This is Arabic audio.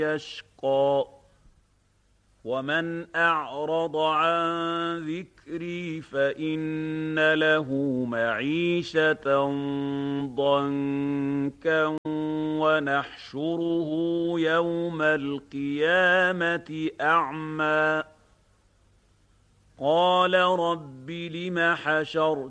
يشقى ومن أعرض عن ذكري فإن له معيشة ضنكا ونحشره يوم القيامة أعمى قال رب لم حشرتني